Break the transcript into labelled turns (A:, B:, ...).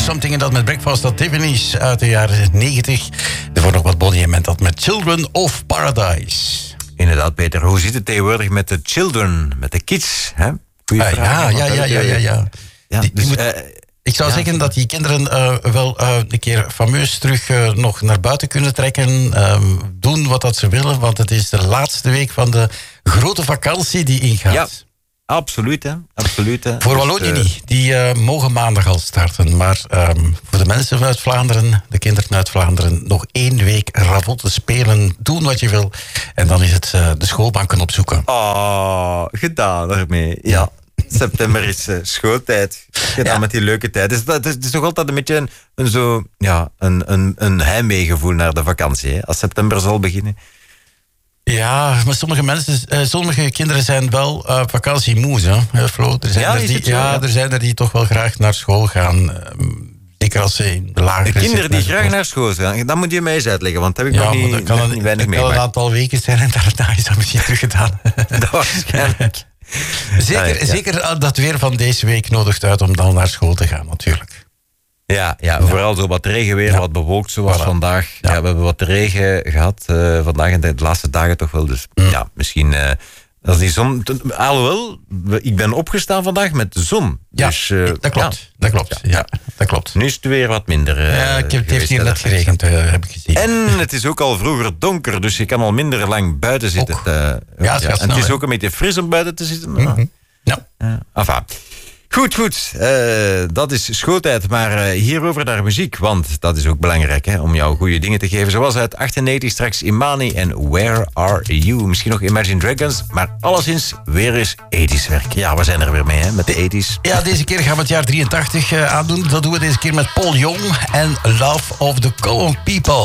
A: Something in dat met Breakfast at Tiffany's uit de jaren 90. Daarvoor nog wat Bonnie M dat met Children of Paradise.
B: Inderdaad, Peter. Hoe zit het tegenwoordig met de children, met de kids? Hè? Goeie vraag.
A: Ja.
B: Dus,
A: ik zou zeggen dat die kinderen wel een keer fameus terug nog naar buiten kunnen trekken. Doen wat dat ze willen, want het is de laatste week van de grote vakantie die ingaat.
B: Ja, absoluut. Hè.
A: Voor Wallonië niet. Die mogen maandag al starten. Maar voor de mensen uit Vlaanderen, de kinderen uit Vlaanderen, nog 1 week ravotten spelen, doen wat je wil. En dan is het de schoolbanken opzoeken.
B: Oh, gedaan ermee. Ja. September is schooltijd. Gedaan met die leuke tijd. Het is toch altijd een beetje een heimweegevoel naar de vakantie. Hè? Als september zal beginnen.
A: Ja, maar sommige kinderen zijn wel vakantiemoes, hè, Flo? Er zijn er die toch wel graag naar school gaan. Zeker als ze in de lagere...
B: De kinderen die graag naar school gaan, dat moet je mij eens uitleggen, want dat heb ik nog niet weinig meegemaakt.
A: Het kan een aantal weken zijn en daarna is dat misschien teruggedaan.
B: Dat waarschijnlijk.
A: Zeker dat weer van deze week nodigt uit om dan naar school te gaan, natuurlijk.
B: Ja, vooral zo wat regenweer, wat bewolkt zoals vandaag. Ja, we hebben wat regen gehad vandaag en de laatste dagen toch wel. Dus misschien... als die zon... Alhoewel, ik ben opgestaan vandaag met de zon.
A: Ja,
B: dus,
A: dat klopt.
B: Nu is het weer wat minder.
A: Het heeft hier net geregend, heb ik gezien.
B: En het is ook al vroeger donker, dus je kan al minder lang buiten zitten. En het is ook een beetje fris om buiten te zitten.
A: Mm-hmm.
B: Enfin. Goed. Dat is schooltijd, maar hierover naar muziek. Want dat is ook belangrijk, hè, om jou goede dingen te geven. Zoals uit 98 straks Imani en Where Are You? Misschien nog Imagine Dragons, maar alleszins weer eens 80's werk. Ja, we zijn er weer mee, hè, met de 80's.
A: Ja, deze keer gaan we het jaar 83 aandoen. Dat doen we deze keer met Paul Young en Love of the Common People.